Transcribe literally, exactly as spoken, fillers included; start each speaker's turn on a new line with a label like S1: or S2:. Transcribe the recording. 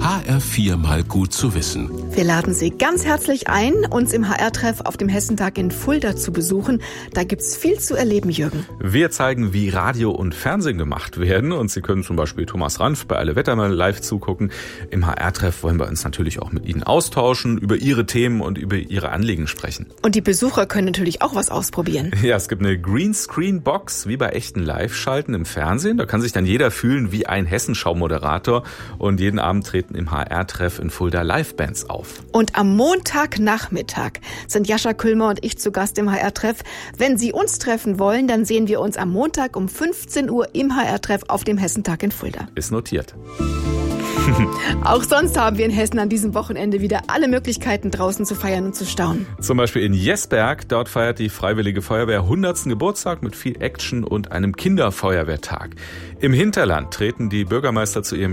S1: H R vier mal gut zu wissen.
S2: Wir laden Sie ganz herzlich ein, uns im H R-Treff auf dem Hessentag in Fulda zu besuchen. Da gibt's viel zu erleben, Jürgen.
S3: Wir zeigen, wie Radio und Fernsehen gemacht werden. Und Sie können zum Beispiel Thomas Ranf bei Alle Wetter mal live zugucken. Im H R-Treff wollen wir uns natürlich auch mit Ihnen austauschen, über Ihre Themen und über Ihre Anliegen sprechen.
S2: Und die Besucher können natürlich auch was ausprobieren.
S3: Ja, es gibt eine Greenscreen-Box, wie bei echten Live-Schalten im Fernsehen. Da kann sich dann jeder fühlen wie ein Hessenschau-Moderator. Und jeden Abend treten im H R-Treff in Fulda Live-Bands auf.
S2: Und am Montagnachmittag sind Jascha Küllmer und ich zu Gast im H R-Treff. Wenn Sie uns treffen wollen, dann sehen wir uns am Montag um fünfzehn Uhr im H R-Treff auf dem Hessentag in Fulda.
S3: Ist notiert.
S2: Auch sonst haben wir in Hessen an diesem Wochenende wieder alle Möglichkeiten, draußen zu feiern und zu staunen.
S3: Zum Beispiel in Jesberg. Dort feiert die Freiwillige Feuerwehr hundertsten Geburtstag mit viel Action und einem Kinderfeuerwehrtag. Im Hinterland treten die Bürgermeister zu ihrem